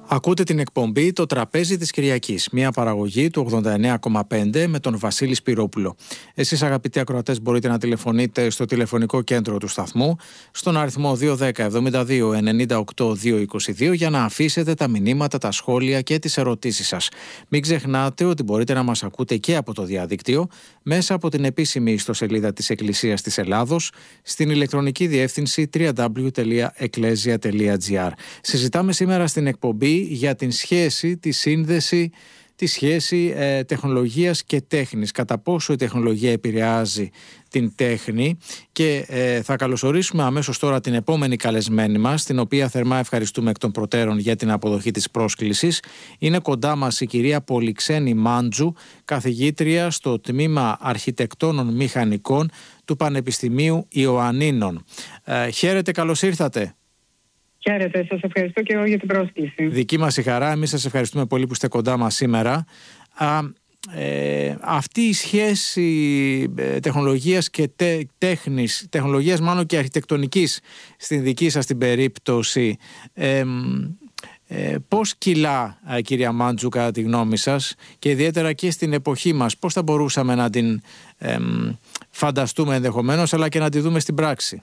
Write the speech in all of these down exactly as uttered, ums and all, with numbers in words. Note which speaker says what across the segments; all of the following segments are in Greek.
Speaker 1: Ακούτε την εκπομπή «Το τραπέζι της Κυριακής», μια παραγωγή του ογδόντα εννέα κόμμα πέντε με τον Βασίλη Σπυρόπουλο. Εσείς, αγαπητοί ακροατές, μπορείτε να τηλεφωνείτε στο τηλεφωνικό κέντρο του σταθμού στον αριθμό δύο ένα μηδέν εβδομήντα δύο ενενήντα οκτώ διακόσια είκοσι δύο για να αφήσετε τα μηνύματα, τα σχόλια και τις ερωτήσεις σας. Μην ξεχνάτε ότι μπορείτε να μας ακούτε και από το διαδίκτυο μέσα από την επίσημη ιστοσελίδα της Εκκλησίας της Ελλάδος στην ηλεκτρονική διεύθυνση double-u double-u double-u τελεία εκκλέσια τελεία τζι άρ. Συζητάμε σήμερα στην εκπομπή για την σχέση, τη σύνδεση, τη σχέση ε, τεχνολογίας και τέχνης, κατά πόσο η τεχνολογία επηρεάζει την τέχνη και ε, θα καλωσορίσουμε αμέσως τώρα την επόμενη καλεσμένη μας, την οποία θερμά ευχαριστούμε εκ των προτέρων για την αποδοχή της πρόσκλησης. Είναι κοντά μας η κυρία Πολυξένη Μάντζου, καθηγήτρια στο Τμήμα Αρχιτεκτόνων Μηχανικών του Πανεπιστημίου Ιωαννίνων. Ε, χαίρετε, καλώς ήρθατε.
Speaker 2: Χαίρετε, σας ευχαριστώ και εγώ για την πρόσκληση.
Speaker 1: Δική μας η χαρά, εμείς σας ευχαριστούμε πολύ που είστε κοντά μας σήμερα. Α, ε, αυτή η σχέση ε, τεχνολογίας και τε, τέχνης, τεχνολογίας μάλλον και αρχιτεκτονικής στην δική σας την περίπτωση, ε, ε, πώς κυλά, ε, κυρία Μάντζου, κατά τη γνώμη σας, και ιδιαίτερα και στην εποχή μας, πώς θα μπορούσαμε να την ε, φανταστούμε ενδεχομένως, αλλά και να τη δούμε στην πράξη?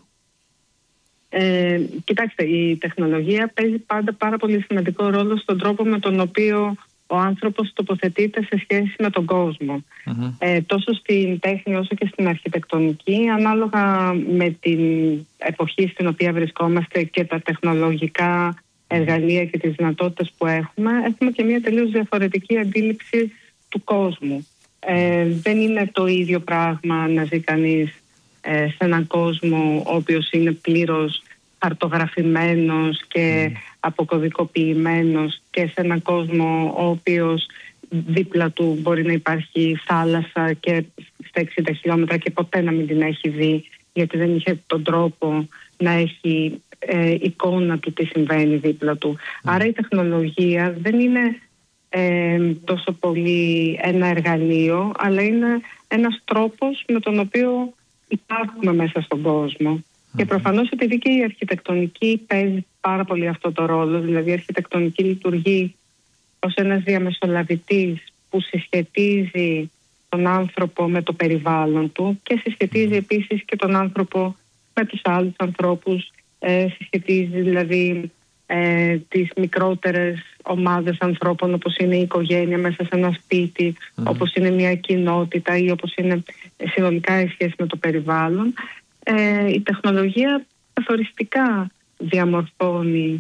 Speaker 2: Ε, κοιτάξτε, η τεχνολογία παίζει πάντα πάρα πολύ σημαντικό ρόλο στον τρόπο με τον οποίο ο άνθρωπος τοποθετείται σε σχέση με τον κόσμο. Mm-hmm. Ε, τόσο στην τέχνη όσο και στην αρχιτεκτονική, ανάλογα με την εποχή στην οποία βρισκόμαστε και τα τεχνολογικά εργαλεία και τις δυνατότητες που έχουμε, έχουμε και μια τελείως διαφορετική αντίληψη του κόσμου. Ε, δεν είναι το ίδιο πράγμα να ζει κανείς σε έναν κόσμο ο οποίος είναι πλήρως χαρτογραφημένος και mm. αποκωδικοποιημένος, και σε έναν κόσμο ο οποίος δίπλα του μπορεί να υπάρχει θάλασσα και στα εξήντα χιλιόμετρα και ποτέ να μην την έχει δει, γιατί δεν είχε τον τρόπο να έχει ε, εικόνα του τι συμβαίνει δίπλα του. Mm. Άρα η τεχνολογία δεν είναι ε, τόσο πολύ ένα εργαλείο, αλλά είναι ένας τρόπος με τον οποίο υπάρχουμε μέσα στον κόσμο. Mm-hmm. Και προφανώς, επειδή και η αρχιτεκτονική παίζει πάρα πολύ αυτό το ρόλο, δηλαδή η αρχιτεκτονική λειτουργεί ως ένας διαμεσολαβητής που συσχετίζει τον άνθρωπο με το περιβάλλον του και συσχετίζει mm-hmm. επίσης και τον άνθρωπο με τους άλλους ανθρώπους, ε, συσχετίζει δηλαδή ε, τις μικρότερες ομάδες ανθρώπων, όπως είναι η οικογένεια μέσα σε ένα σπίτι, mm. όπως είναι μια κοινότητα ή όπως είναι συνολικά η σχέση με το περιβάλλον. Ε, η τεχνολογία καθοριστικά διαμορφώνει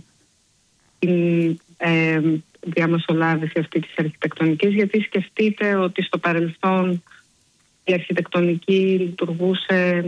Speaker 2: την ε, διαμεσολάβηση αυτή της αρχιτεκτονικής, γιατί σκεφτείτε ότι στο παρελθόν η αρχιτεκτονική λειτουργούσε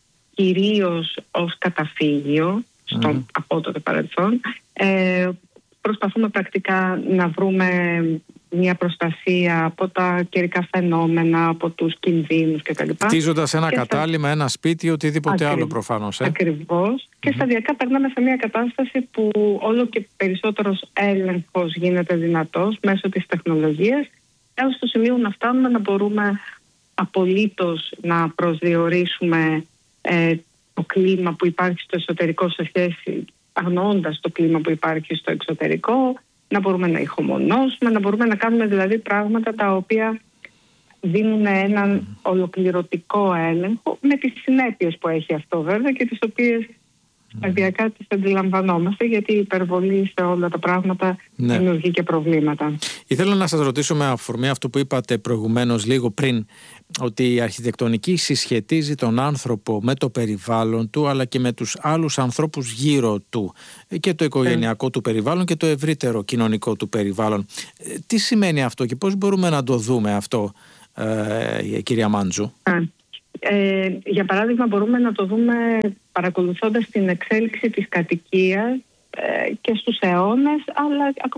Speaker 2: κυρίως ως καταφύγιο, στο mm. απότοτο παρελθόν. Ε, Προσπαθούμε πρακτικά να βρούμε μια προστασία από τα καιρικά φαινόμενα, από τους κινδύνους κτλ.
Speaker 1: Χτίζοντας ένα
Speaker 2: και
Speaker 1: κατάλημα, στα... ένα σπίτι ή οτιδήποτε Ακριβ... άλλο προφανώς. Ε?
Speaker 2: Ακριβώς. Mm-hmm. Και σταδιακά περνάμε σε μια κατάσταση που όλο και περισσότερος έλεγχος γίνεται δυνατός μέσω της τεχνολογίας, έως στο σημείο να φτάνουμε να μπορούμε απολύτως να προσδιορίσουμε ε, το κλίμα που υπάρχει στο εσωτερικό σε σχέση, αγνοώντας το κλίμα που υπάρχει στο εξωτερικό, να μπορούμε να ηχομονώσουμε, να μπορούμε να κάνουμε δηλαδή πράγματα τα οποία δίνουν έναν ολοκληρωτικό έλεγχο, με τις συνέπειες που έχει αυτό βέβαια και τις οποίες σταδιακά τις αντιλαμβανόμαστε, γιατί η υπερβολή σε όλα τα πράγματα ναι. δημιουργεί και προβλήματα.
Speaker 1: Ήθελα να σας ρωτήσω, με αφορμή αυτό που είπατε προηγουμένως λίγο πριν, ότι η αρχιτεκτονική συσχετίζει τον άνθρωπο με το περιβάλλον του, αλλά και με τους άλλους ανθρώπους γύρω του, και το οικογενειακό ε. του περιβάλλον και το ευρύτερο κοινωνικό του περιβάλλον. Τι σημαίνει αυτό και πώς μπορούμε να το δούμε αυτό, ε, κυρία Μάντζου?
Speaker 2: Ε. Ε, για παράδειγμα, μπορούμε να το δούμε παρακολουθώντας την εξέλιξη της κατοικίας ε, και στους αιώνες, αλλά